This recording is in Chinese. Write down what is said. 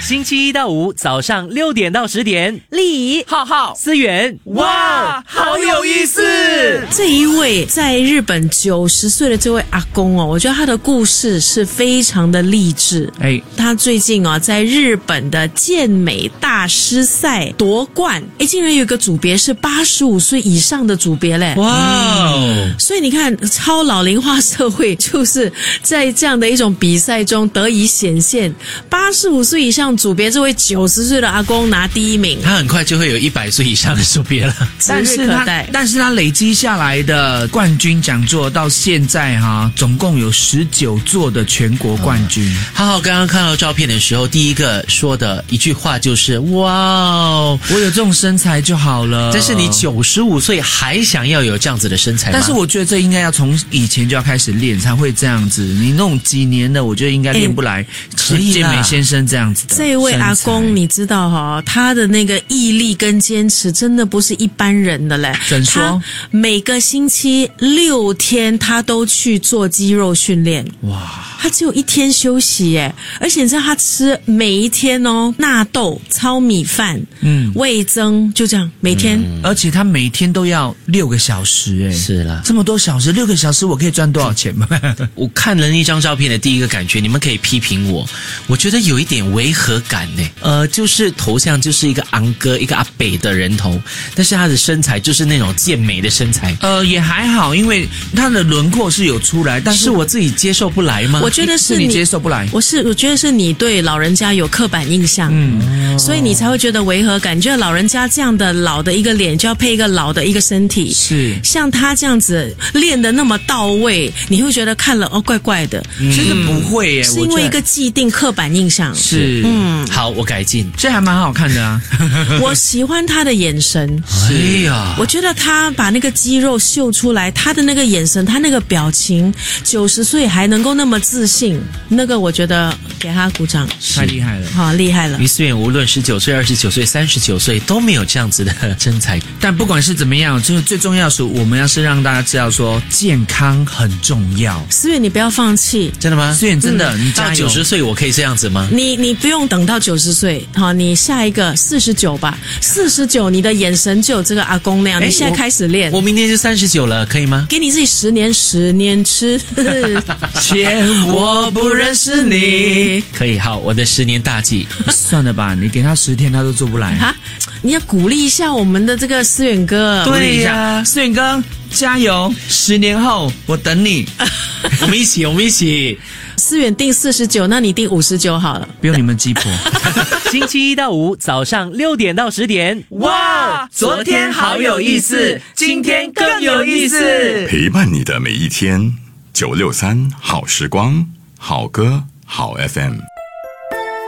星期一到五早上6点到10点， 丽浩浩思远， 哇，好有意思！ 这一位在日本90岁的这位阿公哦，我觉得他的故事是非常的励志。他最近在日本的健美大师赛夺冠，竟然有一个组别是85岁以上的组别嘞！ 哇所以你看，超老龄化社会就是在这样的一种比赛中得以显现。85岁以上组别这位90岁的阿公拿第一名， 他很快就会有100岁以上的组别了， 指日可待。 但是他累积下来的冠军讲座到现在总共有19座的全国冠军。 浩浩刚刚看到照片的时候，第一个说的一句话就是哇哦， 我有这种身材就好了。 但是你95岁还想要有这样子的身材吗？ 但是我觉得这应该要从以前就要开始练才会这样子，你那种几年的我觉得应该练不来健美先生这样子的。 这位阿公你知道他的那个毅力跟坚持真的不是一般人的嘞。 怎说？ 他每个星期6天他都去做肌肉训练。哇，他只有1天休息耶，而且你知道他吃每一天纳豆、糙米饭、味噌，就这样每天， 而且他每天都要6个小时是啦， 这么多小时，6个小时我可以赚多少钱吗？ 我看了那张照片的第一个感觉，你们可以批评我觉得有一点违和感呢。就是头像就是一个昂哥一个阿北的人头，但是他的身材就是那种健美的身材。 也还好，因为他的轮廓是有出来，但是我自己接受不来吗？ 我觉得是你接受不来。 我觉得是你对老人家有刻板印象，所以你才会觉得违和感。你觉得老人家这样的老的一个脸就要配一个老的一个身体， 是像他这样子练得那么到位，你会觉得看了怪怪的。 其实不会耶， 是因为一个既定刻板印象。 是， 好，我改进， 这还蛮好看的啊。 我喜欢他的眼神， 哎呀， 我觉得他把那个肌肉秀出来，他的那个眼神，他那个表情，90岁还能够那么自信，那个我觉得给他鼓掌， 太厉害了， 好厉害了。 于思远无论19岁、29岁、39岁都没有这样子的身材， 但不管是怎么样，就是最重要的是我们要是让大家知道说健康很重要。 思远，你不要放弃， 真的吗？ 思远真的，你到加油。 90岁我可以这样子吗？ 你不用等到90岁，好，你下一个49吧，49你的眼神就有这个阿公那样，你现在开始练。 我明年就39了，可以吗？ 给你自己10年吃。 钱我不认识你。 可以，好，我的10年大计。 算了吧，你给他10天他都做不来啊！你要鼓励一下我们的这个思远哥。 对呀，思远哥加油！10年后我等你。 我们一起。 思远定49，那你定59好了， 不用你们鸡婆。 星期一到五早上6点到10点， 哇，昨天好有意思，今天更有意思， 陪伴你的每一天，963好时光，好歌好 FM。